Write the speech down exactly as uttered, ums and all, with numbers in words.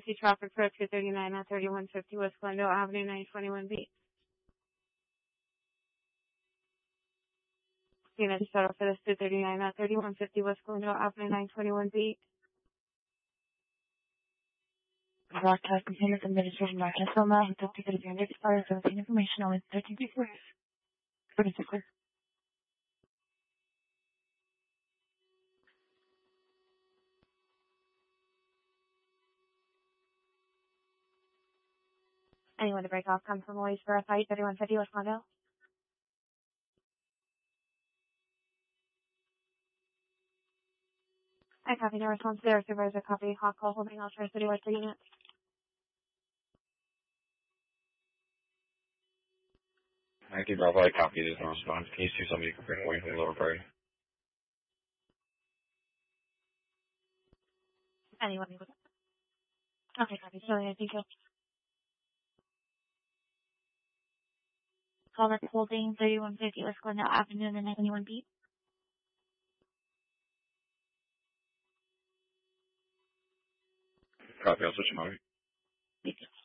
See traffic for two thirty-nine at thirty-one fifty West Glendale Avenue, nine twenty-one B. Unit started for this two thirty-nine at thirty-one fifty West Glendale Avenue, nine twenty-one B. Broadcast Continuous Administration Broadcast Selma, who took to the unit expires seventeen information on thirteen before. forty-six. Anyone to break off come from Louise for a fight, thirty-one fifty West Glendale. I copy no response there. Supervisor copy. Hot call holding all Tri City West units. I can Bravo, I copy this in response. Can you see somebody can bring away from the lower party? Anyone with it? Okay, copy. Sorry, I think you'll call it holding thirty-one fifty West Glendale Avenue and the nine twenty-one B. Copy, I'll switch them over.